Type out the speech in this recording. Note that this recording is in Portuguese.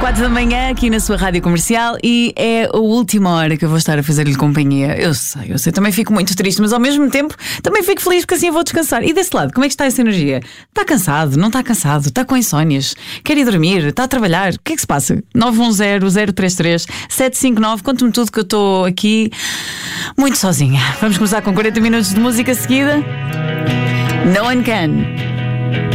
4 da manhã aqui na sua rádio comercial e é a última hora que eu vou estar a fazer-lhe companhia. Eu sei, também fico muito triste, mas ao mesmo tempo também fico feliz porque assim eu vou descansar. E desse lado, como é que está essa energia? Está cansado? Não está cansado? Está com insónias? Quer ir dormir? Está a trabalhar? O que é que se passa? 910-033-759. Conte-me tudo que eu estou aqui muito sozinha. Vamos começar com 40 minutos de música seguida. No One Can.